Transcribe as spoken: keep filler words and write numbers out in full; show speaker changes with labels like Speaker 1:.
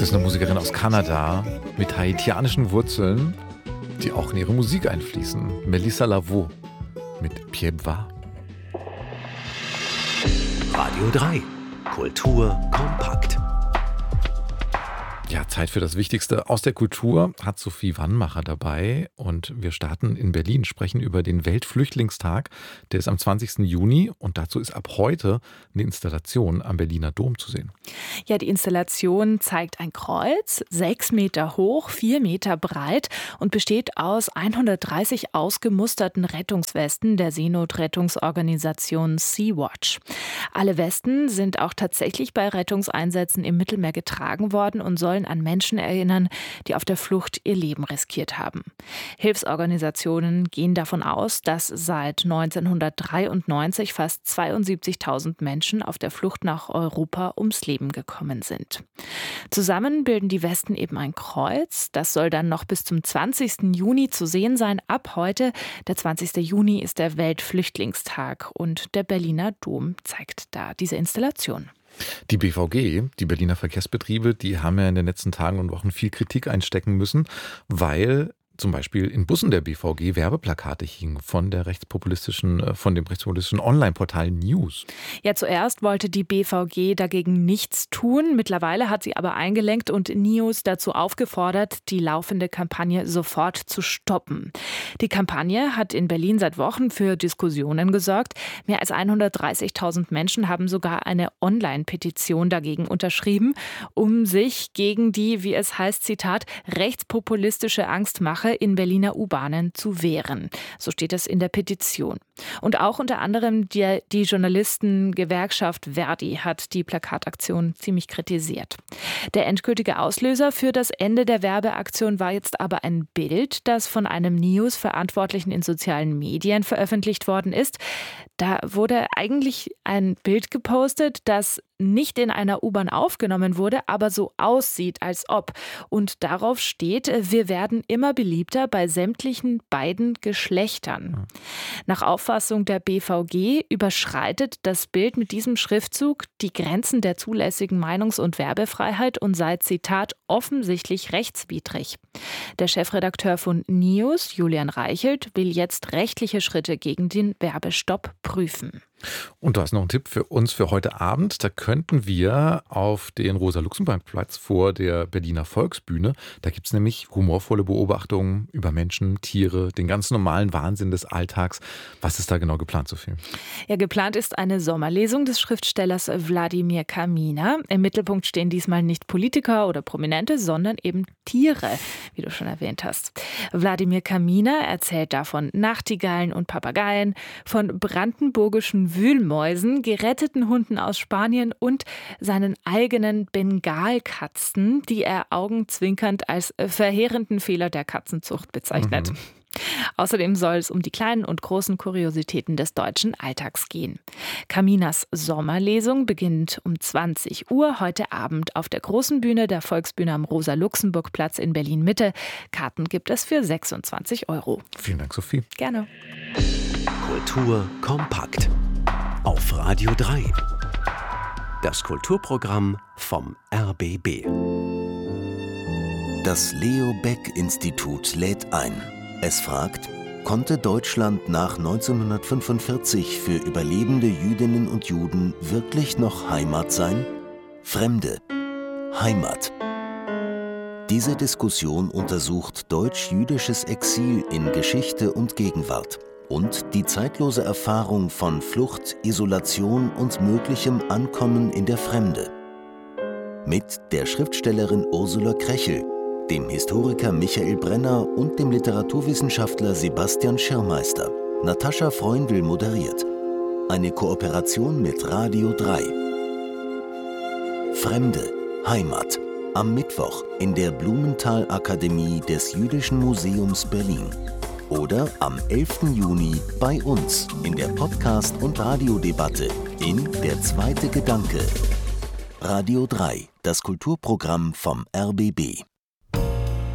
Speaker 1: Das ist eine Musikerin aus Kanada mit haitianischen Wurzeln, die auch in ihre Musik einfließen. Melissa Lavo mit Pied Bois.
Speaker 2: Radio drei. Kultur kompakt.
Speaker 1: Ja, Zeit für das Wichtigste aus der Kultur hat Sophie Wannmacher dabei und wir starten in Berlin, sprechen über den Weltflüchtlingstag. Der ist am zwanzigsten Juni und dazu ist ab heute eine Installation am Berliner Dom zu sehen.
Speaker 3: Ja, die Installation zeigt ein Kreuz, sechs Meter hoch, vier Meter breit und besteht aus hundertdreißig ausgemusterten Rettungswesten der Seenotrettungsorganisation Sea-Watch. Alle Westen sind auch tatsächlich bei Rettungseinsätzen im Mittelmeer getragen worden und sollen an Menschen erinnern, die auf der Flucht ihr Leben riskiert haben. Hilfsorganisationen gehen davon aus, dass seit neunzehnhundertdreiundneunzig fast zweiundsiebzigtausend Menschen auf der Flucht nach Europa ums Leben gekommen sind. Zusammen bilden die Westen eben ein Kreuz. Das soll dann noch bis zum zwanzigsten Juni zu sehen sein. Ab heute, der zwanzigsten Juni, ist der Weltflüchtlingstag und der Berliner Dom zeigt da diese Installation.
Speaker 1: Die B V G, die Berliner Verkehrsbetriebe, die haben ja in den letzten Tagen und Wochen viel Kritik einstecken müssen, weil zum Beispiel in Bussen der B V G Werbeplakate hingen von der rechtspopulistischen, von dem rechtspopulistischen Online-Portal News.
Speaker 3: Ja, zuerst wollte die B V G dagegen nichts tun. Mittlerweile hat sie aber eingelenkt und News dazu aufgefordert, die laufende Kampagne sofort zu stoppen. Die Kampagne hat in Berlin seit Wochen für Diskussionen gesorgt. Mehr als hundertdreißigtausend Menschen haben sogar eine Online-Petition dagegen unterschrieben, um sich gegen die, wie es heißt, Zitat, rechtspopulistische Angstmache in Berliner U-Bahnen zu wehren. So steht es in der Petition. Und auch unter anderem die, die Journalistengewerkschaft Verdi hat die Plakataktion ziemlich kritisiert. Der endgültige Auslöser für das Ende der Werbeaktion war jetzt aber ein Bild, das von einem News-Verantwortlichen in sozialen Medien veröffentlicht worden ist. Da wurde eigentlich ein Bild gepostet, das nicht in einer U-Bahn aufgenommen wurde, aber so aussieht, als ob. Und darauf steht, wir werden immer beliebter bei sämtlichen beiden Geschlechtern. Nach Auffassung der B V G überschreitet das Bild mit diesem Schriftzug die Grenzen der zulässigen Meinungs- und Werbefreiheit und sei, Zitat, offensichtlich rechtswidrig. Der Chefredakteur von News, Julian Reichelt, will jetzt rechtliche Schritte gegen den Werbestopp prüfen.
Speaker 1: Und du hast noch einen Tipp für uns für heute Abend. Da könnten wir auf den Rosa-Luxemburg-Platz vor der Berliner Volksbühne, da gibt es nämlich humorvolle Beobachtungen über Menschen, Tiere, den ganz normalen Wahnsinn des Alltags. Was ist da genau geplant, Sophie?
Speaker 3: Ja, geplant ist eine Sommerlesung des Schriftstellers Wladimir Kamina. Im Mittelpunkt stehen diesmal nicht Politiker oder Prominente, sondern eben Tiere, wie du schon erwähnt hast. Wladimir Kamina erzählt davon Nachtigallen und Papageien, von brandenburgischen Wühlmäusen, geretteten Hunden aus Spanien und seinen eigenen Bengalkatzen, die er augenzwinkernd als verheerenden Fehler der Katzenzucht bezeichnet. Mhm. Außerdem soll es um die kleinen und großen Kuriositäten des deutschen Alltags gehen. Kaminas Sommerlesung beginnt um zwanzig Uhr heute Abend auf der großen Bühne der Volksbühne am Rosa-Luxemburg-Platz in Berlin-Mitte. Karten gibt es für sechsundzwanzig Euro.
Speaker 1: Vielen Dank, Sophie.
Speaker 3: Gerne.
Speaker 2: Kultur kompakt. Auf Radio drei. Das Kulturprogramm vom R B B.
Speaker 4: Das Leo Baeck-Institut lädt ein. Es fragt, konnte Deutschland nach neunzehnhundertfünfundvierzig für überlebende Jüdinnen und Juden wirklich noch Heimat sein? Fremde. Heimat. Diese Diskussion untersucht deutsch-jüdisches Exil in Geschichte und Gegenwart und die zeitlose Erfahrung von Flucht, Isolation und möglichem Ankommen in der Fremde. Mit der Schriftstellerin Ursula Krechel, dem Historiker Michael Brenner und dem Literaturwissenschaftler Sebastian Schirmeister. Natascha Freundl moderiert. Eine Kooperation mit Radio drei. Fremde. Heimat. Am Mittwoch in der Blumenthal-Akademie des Jüdischen Museums Berlin. Oder am elften Juni bei uns in der Podcast- und Radiodebatte in Der zweite Gedanke. Radio drei, das Kulturprogramm vom R B B.